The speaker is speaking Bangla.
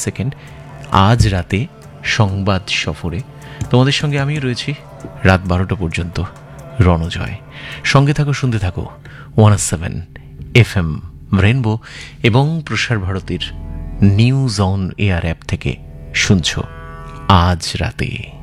সেকেন্ড আজ রাতে সংবাদ সফরে তোমাদের সঙ্গে আমিও রয়েছি রাত 12টা পর্যন্ত। রণজয়, সঙ্গে থাকো, শুনতে থাকো 107 FM রেনবো এবং প্রসার ভারতীর নিউজ অন এয়ার অ্যাপ থেকে শুনছো আজ রাতে।